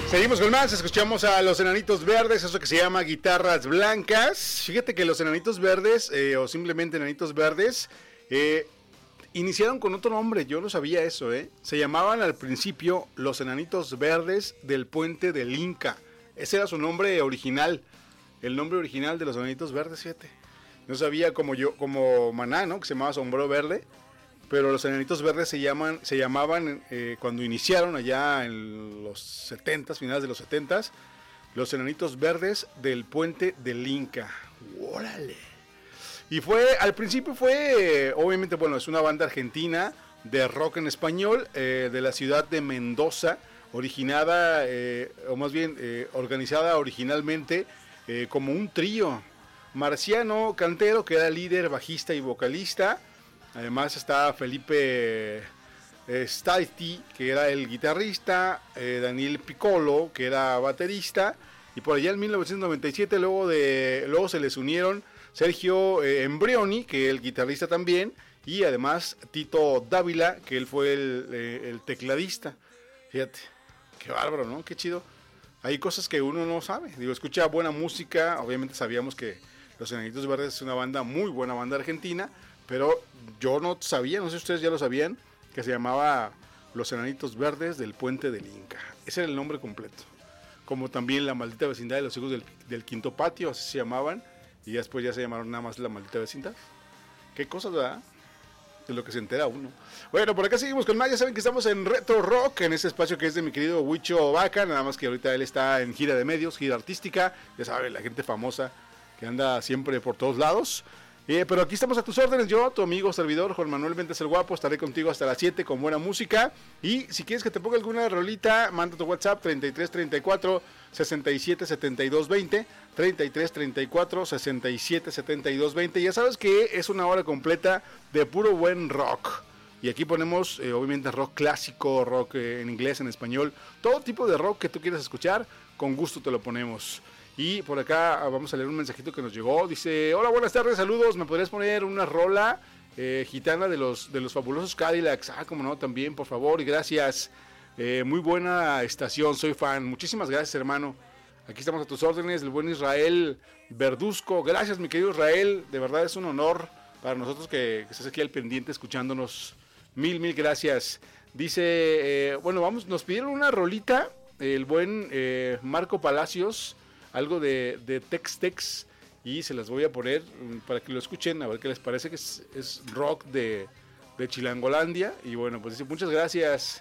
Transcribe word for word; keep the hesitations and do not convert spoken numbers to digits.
Seguimos con más, escuchamos a los Enanitos Verdes, eso que se llama Guitarras Blancas. Fíjate que los Enanitos Verdes, eh, o simplemente Enanitos Verdes, eh, iniciaron con otro nombre, yo no sabía eso, ¿eh? Se llamaban al principio los Enanitos Verdes del Puente del Inca. Ese era su nombre original, el nombre original de los Enanitos Verdes, fíjate. No sabía como yo, como Maná, ¿no? Que se llamaba Sombrero Verde. Pero los Enanitos Verdes se llaman, se llamaban eh, cuando iniciaron allá en los setentas, finales de los setentas, los Enanitos Verdes del Puente del Inca. ¡Órale! Y fue, al principio fue, obviamente, bueno, es una banda argentina de rock en español, eh, de la ciudad de Mendoza, originada, eh, o más bien, eh, organizada originalmente eh, como un trío. Marciano Cantero, que era líder, bajista y vocalista. Además está Felipe eh, Staiti, que era el guitarrista, eh, Daniel Piccolo, que era baterista, y por allá en mil novecientos noventa y siete luego, de, luego se les unieron Sergio eh, Embrioni, que es el guitarrista también, y además Tito Dávila, que él fue el, eh, el tecladista. Fíjate, qué bárbaro, ¿no? Qué chido. Hay cosas que uno no sabe. Digo, escucha buena música, obviamente sabíamos que Los Enanitos Verdes es una banda, muy buena banda argentina, pero yo no sabía, no sé si ustedes ya lo sabían, que se llamaba Los Enanitos Verdes del Puente del Inca. Ese era el nombre completo. Como también La Maldita Vecindad de los Hijos del, del Quinto Patio, así se llamaban. Y después ya se llamaron nada más La Maldita Vecindad. Qué cosas, ¿verdad? De lo que se entera uno. Bueno, por acá seguimos con más. Ya saben que estamos en Retro Rock, en este espacio que es de mi querido Huicho Vaca. Nada más que ahorita él está en gira de medios, gira artística. Ya saben, la gente famosa que anda siempre por todos lados. Eh, pero aquí estamos a tus órdenes, yo, tu amigo servidor Juan Manuel Méndez el Guapo, estaré contigo hasta las siete con buena música. Y si quieres que te ponga alguna rolita, manda tu WhatsApp treinta y tres treinta y cuatro sesenta y siete setenta y dos veinte, treinta y tres treinta y cuatro sesenta y siete setenta y dos veinte. Ya sabes que es una hora completa de puro buen rock. Y aquí ponemos, eh, obviamente, rock clásico, rock eh, en inglés, en español, todo tipo de rock que tú quieras escuchar, con gusto te lo ponemos. Y por acá vamos a leer un mensajito que nos llegó. Dice, hola, buenas tardes, saludos. ¿Me podrías poner una rola eh, gitana de los, de los fabulosos Cadillacs? Ah, como no, también, por favor, y gracias. Eh, muy buena estación, soy fan. Muchísimas gracias, hermano. Aquí estamos a tus órdenes, el buen Israel Verduzco. Gracias, mi querido Israel. De verdad es un honor para nosotros que, que estés aquí al pendiente escuchándonos. Mil, mil gracias. Dice, eh, bueno, vamos, nos pidieron una rolita, el buen eh, Marco Palacios, algo de, de Tex Tex, y se las voy a poner para que lo escuchen, a ver qué les parece, que es, es rock de, de Chilangolandia. Y bueno, pues dice, muchas gracias.